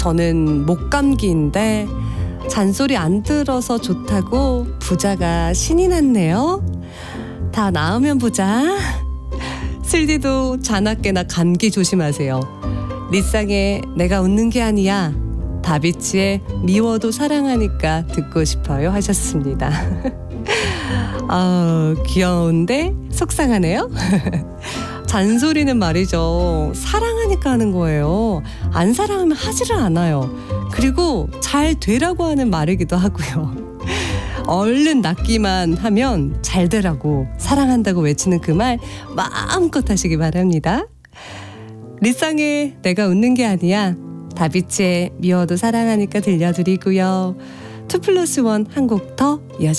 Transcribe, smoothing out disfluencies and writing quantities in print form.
저는 목감기인데 잔소리 안 들어서 좋다고 부자가 신이 났네요. 다 나으면 보자. 슬디도 자나깨나 감기 조심하세요. 리쌍의 내가 웃는 게 아니야. 다비치의 미워도 사랑하니까 듣고 싶어요 하셨습니다. 귀여운데 속상하네요. 잔소리는 말이죠. 사랑하니까 하는 거예요. 안 사랑하면 하지를 않아요. 그리고 잘 되라고 하는 말이기도 하고요. 얼른 낫기만 하면 잘 되라고 사랑한다고 외치는 그 말 마음껏 하시기 바랍니다. 리쌍의 내가 웃는 게 아니야. 다비치의 미워도 사랑하니까 들려드리고요. 2+1 한 곡 더 이어집니다.